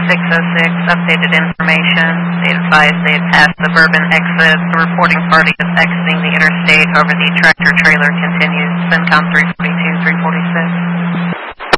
606, updated information. They advised they had passed the Bourbon exit. The reporting party is exiting the interstate. However, the tractor trailer continues. CENTCOM 342, 346.